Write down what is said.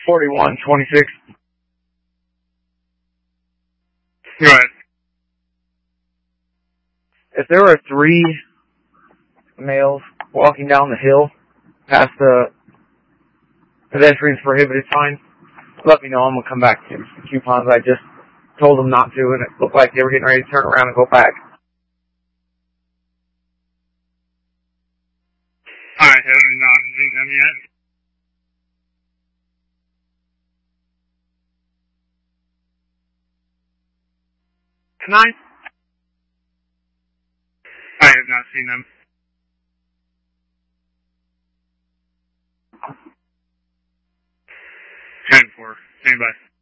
4126. Go ahead. If there are 3 males walking down the hill past the pedestrians prohibited sign, let me know. I'm going to come back to some coupons. I just told them not to, and it looked like they were getting ready to turn around and go back. I have not seen them yet. Tonight? I have not seen them. 10-4. Stand by.